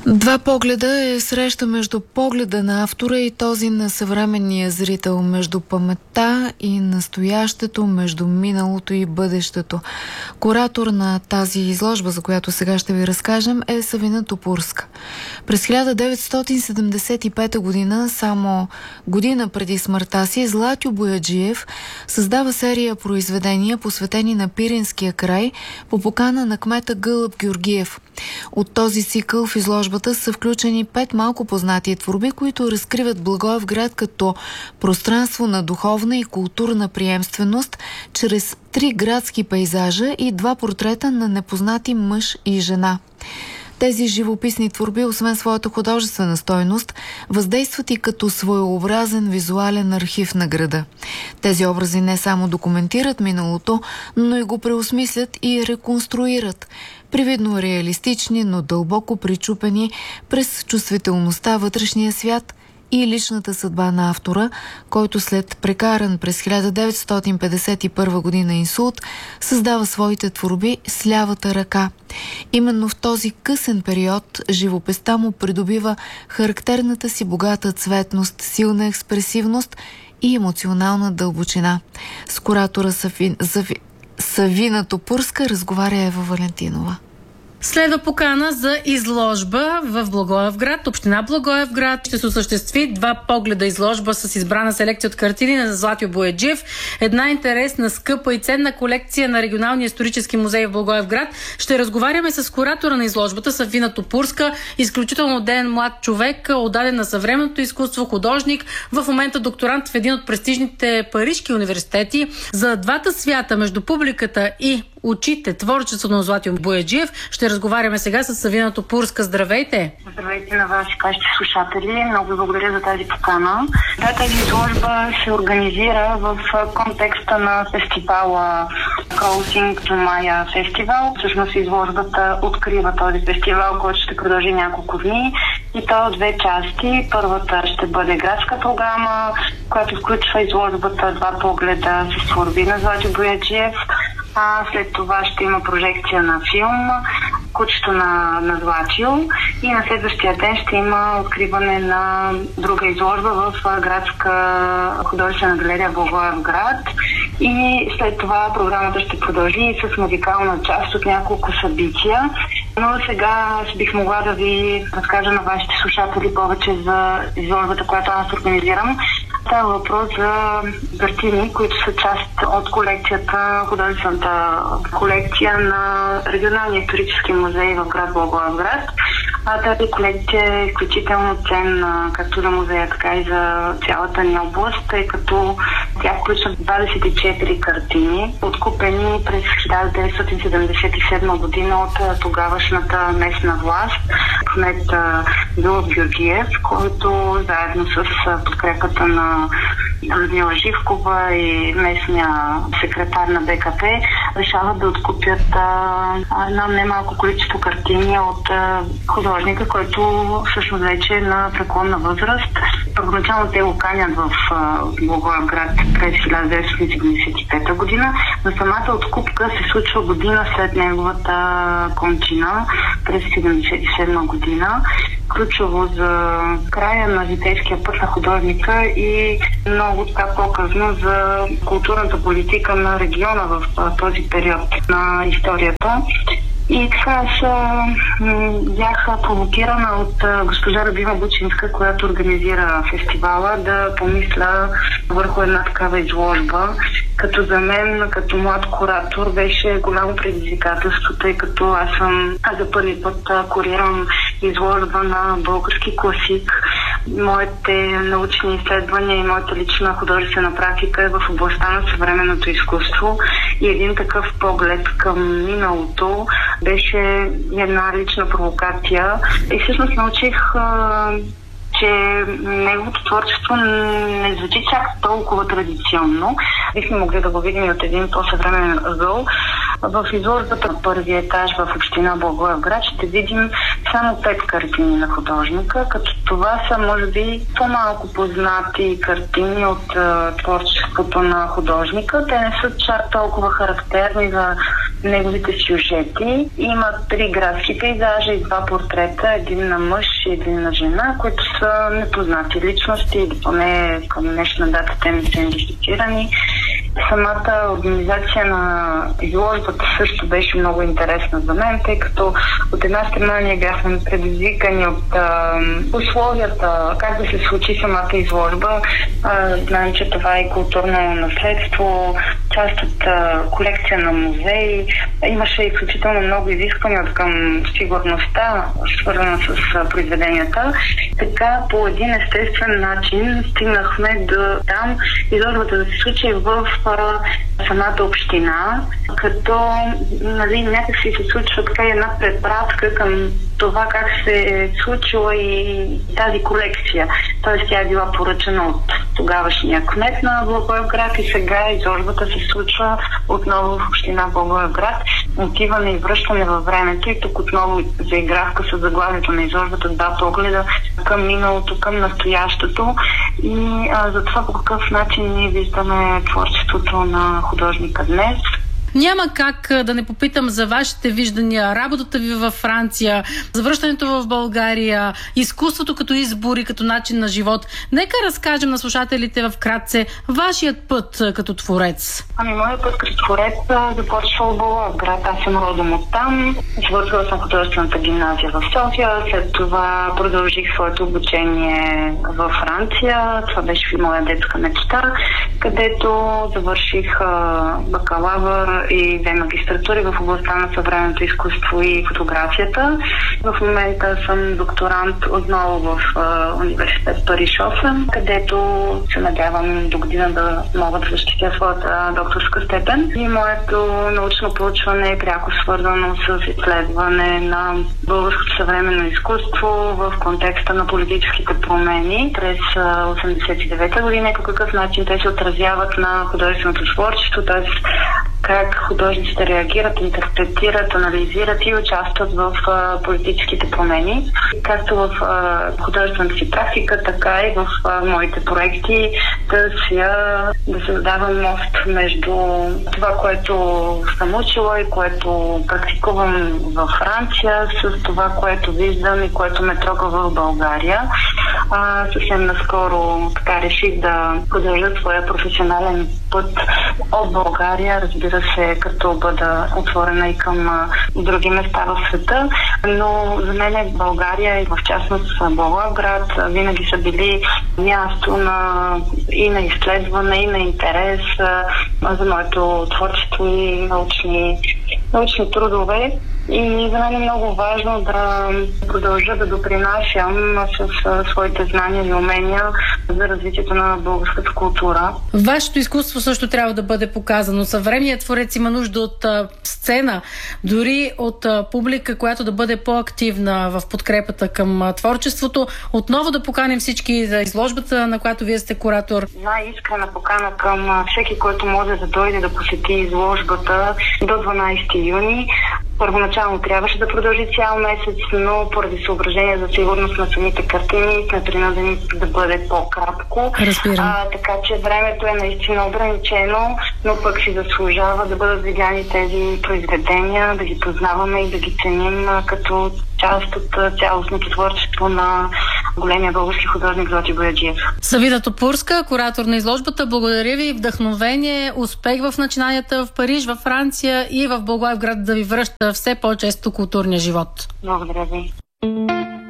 Два погледа е среща между погледа на автора и този на съвременния зрител, между паметта и настоящето, между миналото и бъдещето. Куратор на тази изложба, за която сега ще ви разкажем, е Савина Топурска. През 1975 година, само година преди смъртта си, Златю Бояджиев създава серия произведения, посветени на Пиринския край, по покана на кмета Гълъб Георгиев. От този цикъл в изложбата са включени 5 малко познати творби, които разкриват Благоевград като пространство на духовна и културна приемственост чрез 3 градски пейзажа и 2 портрета на непознати мъж и жена. Тези живописни творби, освен своята художествена стойност, въздействат и като своеобразен визуален архив на града. Тези образи не само документират миналото, но и го преосмислят и реконструират. Привидно реалистични, но дълбоко причупени през чувствителността, вътрешния свят и личната съдба на автора, който след прекаран през 1951 година инсулт създава своите творби с лявата ръка. Именно в този късен период живописта му придобива характерната си богата цветност, силна експресивност и емоционална дълбочина. С куратора Савина Топурска разговаря Ева Валентинова. Следва покана за изложба в Благоевград, община Благоевград. Ще се осъществи 2 погледа изложба с избрана селекция от картини на Златю Бояджиев. Една интересна, скъпа и ценна колекция на Регионалния исторически музей в Благоевград. Ще разговаряме с куратора на изложбата Савина Топурска, изключително ден млад човек, отдаден на съвременното изкуство, художник, в момента докторант в един от престижните парижки университети. За двата свята между публиката и очите, творчеството на Златю Бояджиев, ще разговаряме сега с Савина Топурска. Здравейте! Здравейте на вас, вашите слушатели. Много благодаря за тази покана. Да, тази изложба се организира в контекста на фестивала Crossing to Maya Festival. Всъщност изложбата открива този фестивал, който ще продължи няколко дни. И то от 2 части. Първата ще бъде градска програма, която включва изложбата 2 погледа с творби на Златю Бояджиев. След това ще има прожекция на филм "Кучето на Златю" и на следващия ден ще има откриване на друга изложба в градска художествена галерия в Благоевград. И след това програмата ще продължи с музикална част от няколко събития. Но сега аз бих могла да ви разкажа на вашите слушатели повече за изложбата, която аз организирам. Става въпрос за картини, които са част от колекцията, художествената колекция на Регионалния исторически музей в град Благоевград. Тази колекция е изключително ценна както за музея, така и за цялата ни област, тъй като тя включва 24 картини, откупени през 1977 година от тогавашната местна власт, кмет Гълъб Георгиев, който заедно с подкрепата на Людмила Живкова и местния секретар на БКП решават да откупят едно немалко количество картини от художника, който всъщност вече е на преклонна възраст. Първоначално те го канят в Благоевград през 1975 година, но самата откупка се случва година след неговата кончина през 1977 година. Ключово за края на житейския път на художника и много така по-късно за културната политика на региона в този период на историята. И така бях провокирана от госпожа Любима Бучинска, която организира фестивала, да помисля върху една такава изложба. Като за мен, като млад куратор, беше голямо предизвикателство, тъй като аз за първи път курирам изложба на български класик. Моите научни изследвания и моята лична художествена практика е в областта на съвременното изкуство и един такъв поглед към миналото беше една лична провокация. И всъщност научих, че неговото творчество не звучи чак толкова традиционно. Бихме могли да го видим и от един по-съвременен ъгъл. В изложбата на първия етаж в община Благоевград ще видим само 5 картини на художника, като това са, може би, по-малко познати картини от творчеството на художника. Те не са чак толкова характерни за неговите сюжети. Има 3 градски пейзажа и 2 портрета, един на мъж и един на жена, които са непознати личности или поне към днешна дата те не са идентифицирани. Самата организация на изложбата също беше много интересна за мен, тъй като от една страна ние бяхме предизвикани от условията, как да се случи самата изложба. Знаем, че това е културно наследство, част от колекция на музеи. Имаше изключително много изисквания към сигурността, свързана с произведенията. Така по един естествен начин стигнахме до там изложбата да се случи в самата община, като някакси се случва така една препратка към това как се е случила и тази колекция. Тоест тя е била поръчана от тогавашния кмет на Благоевград и сега изложбата се случва отново в община Благоевград. Отиване и връщане във времето и тук отново заигравка с заглавието на изложбата 2 погледа към миналото, към настоящето и за това по какъв начин ние виждаме творчеството на художника днес. Няма как да не попитам за вашите виждания, работата ви във Франция, завръщането в България, изкуството като избор и като начин на живот. Нека разкажем на слушателите вкратце вашият път като творец. Моят път като творец започва в Благоевград. Аз съм родом оттам. Завършила съм художествената гимназия в София. След това продължих своето обучение във Франция. Това беше моя детска мечта, където завърших бакалавър и 2 магистратури в областта на съвременното изкуство и фотографията. В момента съм докторант отново в университет Париж 8, където се надявам до година да мога да защитя своята докторска степен. И моето научно проучване е пряко свързано с изследване на българското съвременно изкуство в контекста на политическите промени през 1989 година и по какъв начин те се отразяват на художественото творчество, т.е. как художниците реагират, интерпретират, анализират и участват в политическите промени. Както в художествената си практика, така и в моите проекти да създавам мост между това, което съм учила и което практикувам във Франция, с това, което виждам и което ме трогва в България. Съвсем наскоро така реших да продължа своя професионален път от България, разбира се, като бъда отворена и към други места в света, но за мен България и в частност Благоевград винаги са били място и на изследване, и на интерес за моето творчество и научни трудове. И за мен е много важно да продължа да допринасям с своите знания и умения за развитието на българската култура. Вашето изкуство също трябва да бъде показано. Съвременният творец има нужда от сцена, дори от публика, която да бъде по-активна в подкрепата към творчеството. Отново да поканим всички за изложбата, на която вие сте куратор. Искрена покана към всеки, който може да дойде да посети изложбата до 12 юни. Първоначално трябваше да продължи цял месец, но поради съображение за сигурност на самите картини сме принудени да бъде по-кратко. Разбирам. Така че времето е наистина ограничено, но пък си заслужава да бъдат видяни тези произведения, да ги познаваме и да ги ценим като част от цялостното творчество на големия български художник Злати Бояджиев. Савида Топурска, куратор на изложбата, благодаря ви, вдъхновение, успех в начинанията в Париж, във Франция и в Благоевград да ви връща все по-често културния живот. Благодаря ви.